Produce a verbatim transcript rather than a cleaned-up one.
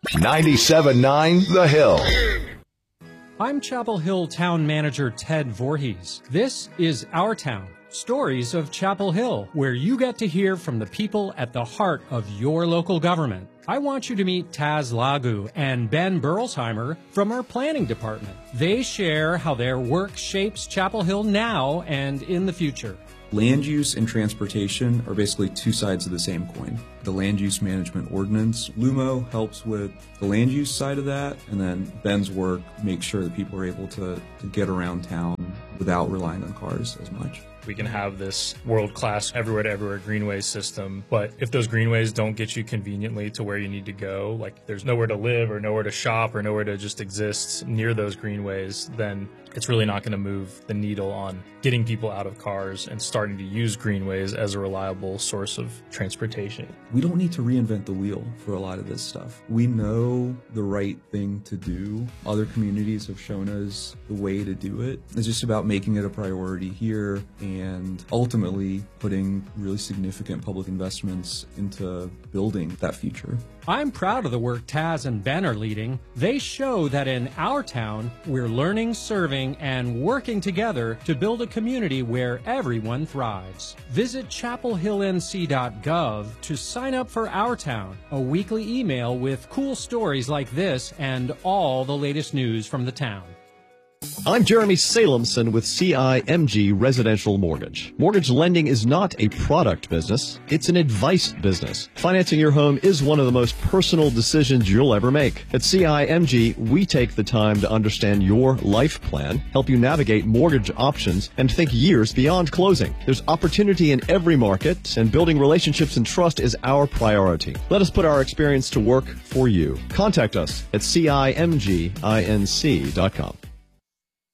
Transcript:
ninety-seven point nine The Hill. I'm Chapel Hill Town Manager Ted Voorhees. This is Our Town, Stories of Chapel Hill, where you get to hear from the people at the heart of your local government. I want you to meet Taz Lagu and Ben Berlsheimer from our planning department. They share how their work shapes Chapel Hill now and in the future. Land use and transportation are basically two sides of the same coin. The land use management ordinance, LUMO, helps with the land use side of that, and then Ben's work makes sure that people are able to, to get around town without relying on cars as much. We can have this world-class everywhere-to-everywhere greenway system, but if those greenways don't get you conveniently to where you need to go, like there's nowhere to live or nowhere to shop or nowhere to just exist near those greenways, then it's really not going to move the needle on getting people out of cars and starting to use greenways as a reliable source of transportation. We don't need to reinvent the wheel for a lot of this stuff. We know the right thing to do. Other communities have shown us the way to do it. It's just about making it a priority here and ultimately putting really significant public investments into building that future. I'm proud of the work Taz and Ben are leading. They show that in our town, we're learning, serving, and working together to build a community where everyone thrives. Visit chapel hill n c dot gov to sign up for Our Town, a weekly email with cool stories like this and all the latest news from the town. I'm Jeremy Salemson with C I M G Residential Mortgage. Mortgage lending is not a product business, it's an advice business. Financing your home is one of the most personal decisions you'll ever make. At C I M G, we take the time to understand your life plan, help you navigate mortgage options, and think years beyond closing. There's opportunity in every market, and building relationships and trust is our priority. Let us put our experience to work for you. Contact us at C I M G inc dot com.